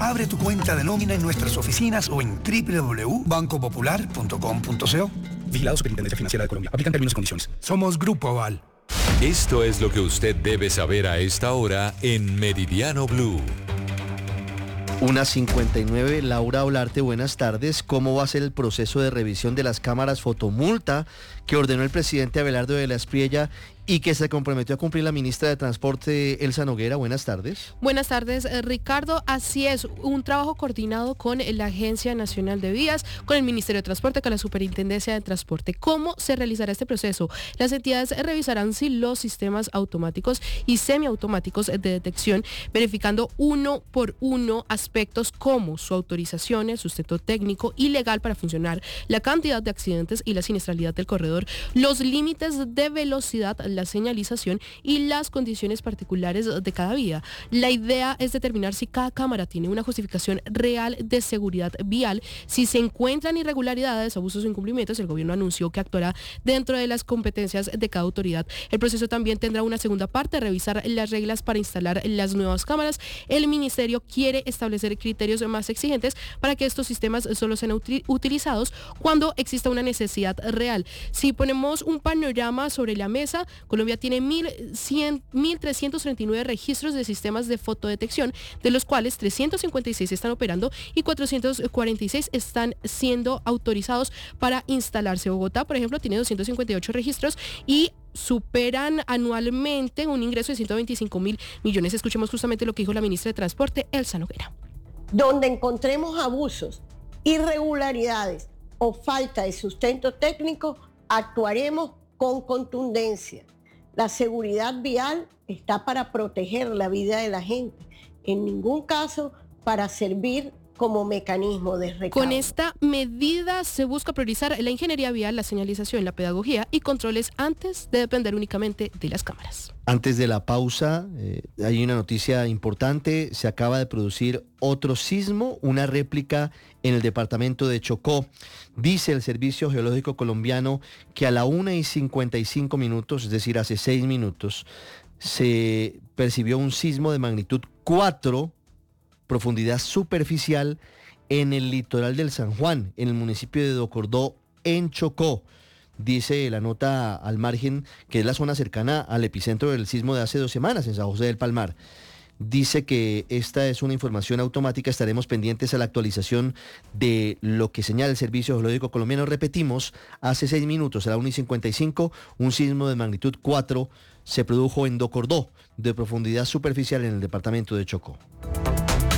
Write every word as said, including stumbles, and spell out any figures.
Abre tu cuenta de nómina en nuestras oficinas o en doble u doble u doble u punto banco popular punto com punto co. Vigilado Superintendencia Financiera de Colombia. Aplican términos y condiciones. Somos Grupo Aval. Esto es lo que usted debe saber a esta hora en Meridiano Blue. Una cincuenta y nueve, Laura Olarte, buenas tardes. ¿Cómo va a ser el proceso de revisión de las cámaras fotomulta que ordenó el presidente Abelardo de la Espriella y que se comprometió a cumplir la ministra de Transporte, Elsa Noguera? Buenas tardes. Buenas tardes, eh, Ricardo. Así es, un trabajo coordinado con la Agencia Nacional de Vías, con el Ministerio de Transporte, con la Superintendencia de Transporte. ¿Cómo se realizará este proceso? Las entidades revisarán si los sistemas automáticos y semiautomáticos de detección, verificando uno por uno aspectos como su autorización, el sustento técnico y legal para funcionar, la cantidad de accidentes y la siniestralidad del corredor, los límites de velocidad, la señalización y las condiciones particulares de cada vía. La idea es determinar si cada cámara tiene una justificación real de seguridad vial. Si se encuentran irregularidades, abusos o incumplimientos, el gobierno anunció que actuará dentro de las competencias de cada autoridad. El proceso también tendrá una segunda parte, revisar las reglas para instalar las nuevas cámaras. El ministerio quiere establecer criterios más exigentes para que estos sistemas solo sean util- utilizados cuando exista una necesidad real. Si ponemos un panorama sobre la mesa, Colombia tiene mil trescientos treinta y nueve registros de sistemas de fotodetección, de los cuales trescientos cincuenta y seis están operando y cuatrocientos cuarenta y seis están siendo autorizados para instalarse. Bogotá, por ejemplo, tiene doscientos cincuenta y ocho registros y superan anualmente un ingreso de ciento veinticinco mil millones. Escuchemos justamente lo que dijo la ministra de Transporte, Elsa Noguera. Donde encontremos abusos, irregularidades o falta de sustento técnico, actuaremos con contundencia. La seguridad vial está para proteger la vida de la gente, en ningún caso para servir como mecanismo de recaudo. Con esta medida se busca priorizar la ingeniería vial, la señalización, la pedagogía y controles antes de depender únicamente de las cámaras. Antes de la pausa, eh, hay una noticia importante. Se acaba de producir otro sismo, una réplica en el departamento de Chocó. Dice el Servicio Geológico Colombiano que a la una y cincuenta y cinco minutos, es decir, hace seis minutos, se percibió un sismo de magnitud cuatro, profundidad superficial, en el litoral del San Juan, en el municipio de Docordó, en Chocó. Dice la nota al margen que es la zona cercana al epicentro del sismo de hace dos semanas en San José del Palmar. Dice que esta es una información automática. Estaremos pendientes a la actualización de lo que señala el Servicio Geológico Colombiano. Repetimos, hace seis minutos, a la una y cincuenta y cinco, un sismo de magnitud cuatro se produjo en Docordó, de profundidad superficial en el departamento de Chocó.